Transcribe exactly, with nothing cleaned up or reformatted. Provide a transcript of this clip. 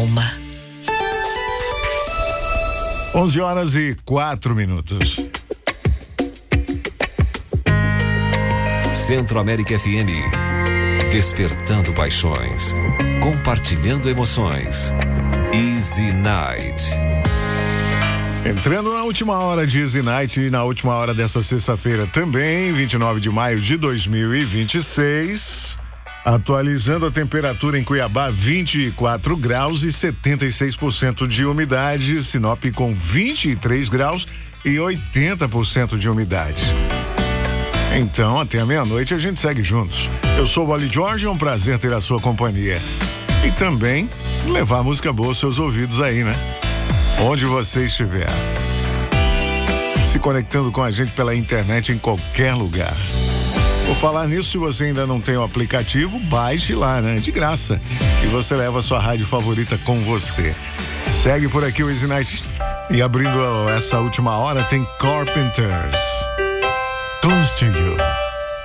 alma. onze horas e quatro minutos. Centro-América F M. Despertando paixões. Compartilhando emoções. Easy Night. Entrando na última hora de Easy Night e na última hora dessa sexta-feira também, vinte e nove de maio de dois mil e vinte e seis. Atualizando a temperatura em Cuiabá, vinte e quatro graus e setenta e seis por cento de umidade. Sinop com vinte e três graus e oitenta por cento de umidade. Então, até a meia-noite a gente segue juntos. Eu sou o Wally Jorge, é um prazer ter a sua companhia. E também levar música boa aos seus ouvidos aí, né? Onde você estiver. Se conectando com a gente pela internet em qualquer lugar. Vou falar nisso, se você ainda não tem o aplicativo, baixe lá, né? De graça. E você leva a sua rádio favorita com você. Segue por aqui o Easy Night. E abrindo essa última hora tem Carpenters. Close to You.